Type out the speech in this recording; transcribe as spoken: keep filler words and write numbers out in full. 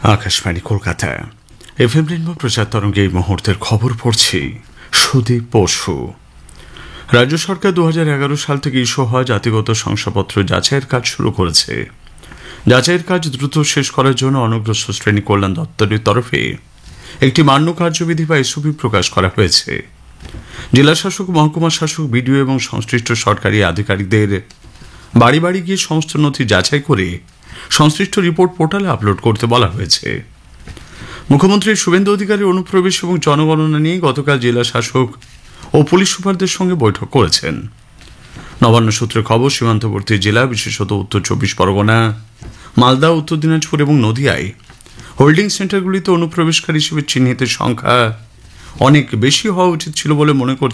Akashvani Kolkata FM rainbow প্রচার তরঙ্গে এই মুহূর্তের খবর পড়ছি সুদীপ বসু। রাজ্য সরকার দু হাজার এগারো সাল থেকে ইস্যু হওয়া জাতিগত শংসাপত্র যাচাইয়ের কাজ শুরু করেছে। যাচাইয়ের কাজ দ্রুত শেষ করার জন্য অনগ্রসর শ্রেণী কল্যাণ দপ্তরের তরফে একটি মান্য কার্যবিধি বা এসওপি প্রকাশ করা হয়েছে। জেলা শাসক, মহকুমা শাসক, বিডিও এবং সংশ্লিষ্ট সরকারি আধিকারিকদের বাড়ি বাড়ি গিয়ে সমস্ত নথি যাচাই করে সংশ্লিষ্ট রিপোর্ট পোর্টালে আপলোড করতে বলা হয়েছে। মুখ্যমন্ত্রী শুভেন্দু অধিকারীর অনুপ্রবেশ এবং জনগণনা নিয়ে গতকাল জেলা শাসক ও পুলিশ সুপারদের সঙ্গে বৈঠক করেছেন। নবান্ন সূত্রে খবর, সীমান্তবর্তী জেলা বিশেষত উত্তর চব্বিশ পরগনা, মালদা, উত্তর দিনাজপুর এবং নদিয়ায় হোল্ডিং সেন্টারগুলিতে অনুপ্রবেশকারী হিসেবে চিহ্নিতের সংখ্যা অনেক বেশি হওয়া উচিত ছিল বলে মনে করছে